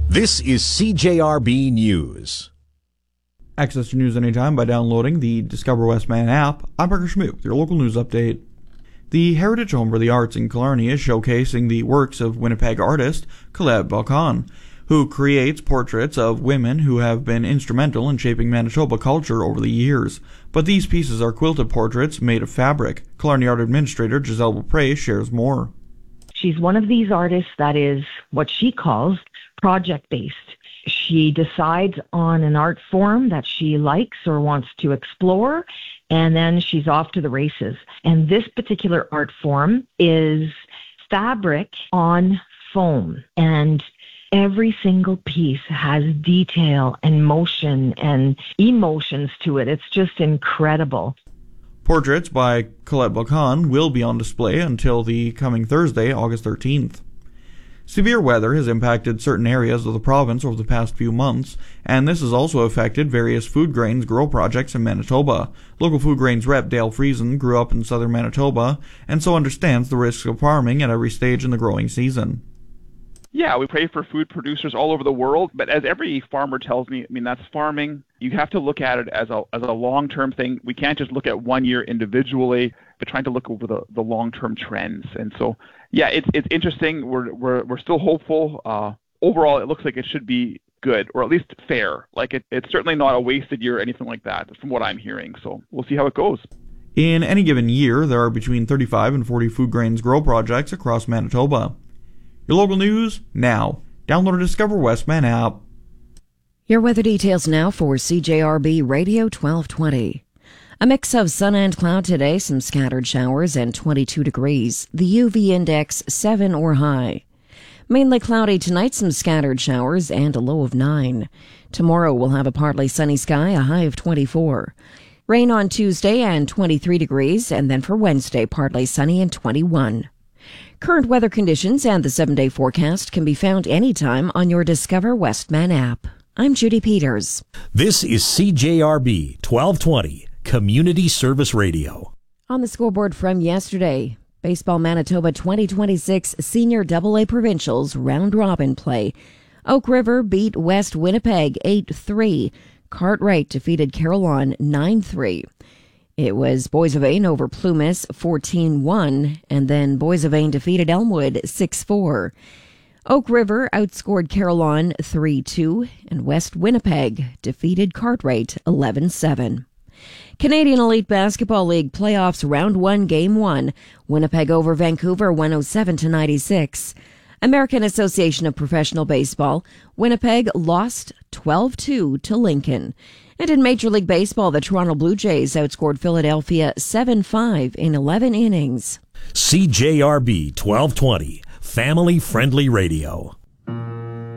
This is CJRB News. Access to news anytime by downloading the Discover Westman app. I'm Parker Schmoop with your local news update. The Heritage Home for the Arts in Killarney is showcasing the works of Winnipeg artist Colette Balcon, who creates portraits of women who have been instrumental in shaping Manitoba culture over the years. But these pieces are quilted portraits made of fabric. Killarney Art Administrator Giselle Beaupre shares more. She's one of these artists that is what she calls project-based. She decides on an art form that she likes or wants to explore, and then she's off to the races. And this particular art form is fabric on foam, and every single piece has detail and motion and emotions to it. It's just incredible. Portraits by Colette Balcon will be on display until the coming Thursday, August 13th. Severe weather has impacted certain areas of the province over the past few months, and this has also affected various food grains grow projects in Manitoba. Local food grains rep Dale Friesen grew up in southern Manitoba, and so understands the risks of farming at every stage in the growing season. Yeah, we pray for food producers all over the world, but as every farmer tells me, that's farming. You have to look at it as a long-term thing. We can't just look at 1 year individually, but trying to look over the long-term trends. And so, yeah, it's interesting. We're still hopeful. Overall, it looks like it should be good, or at least fair. Like it's certainly not a wasted year or anything like that, from what I'm hearing. So we'll see how it goes. In any given year, there are between 35 and 40 food grains grow projects across Manitoba. Your local news now. Download the Discover Westman app. Your weather details now for CJRB Radio 1220. A mix of sun and cloud today, some scattered showers, and 22 degrees. The UV index 7 or high. Mainly cloudy tonight, some scattered showers, and a low of 9. Tomorrow we'll have a partly sunny sky, a high of 24. Rain on Tuesday and 23 degrees, and then for Wednesday, partly sunny and 21. Current weather conditions and the 7-day forecast can be found anytime on your Discover Westman app. I'm Judy Peters. This is CJRB 1220, Community Service Radio. On the scoreboard from yesterday, Baseball Manitoba 2026 Senior AA Provincials round robin play. Oak River beat West Winnipeg 8-3. Cartwright defeated Carillon 9-3. It was Boys of Ain over Plumas 14-1, and then Boys of Ain defeated Elmwood 6-4. Oak River outscored Carillon 3-2, and West Winnipeg defeated Cartwright 11-7. Canadian Elite Basketball League Playoffs Round 1 Game 1, Winnipeg over Vancouver 107-96. American Association of Professional Baseball, Winnipeg lost 12-2 to Lincoln. And in Major League Baseball, the Toronto Blue Jays outscored Philadelphia 7-5 in 11 innings. CJRB 1220, family-friendly radio.